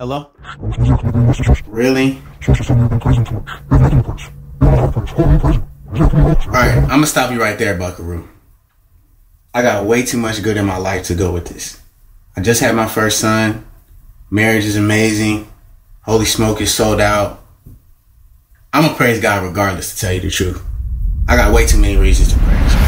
Hello? Really? Alright, I'm gonna stop you right there, Buckaroo. I got way too much good in my life to go with this. I just had my first son. Marriage is amazing. Holy Smoke is sold out. I'm gonna praise God regardless, to tell you the truth. I got way too many reasons to praise.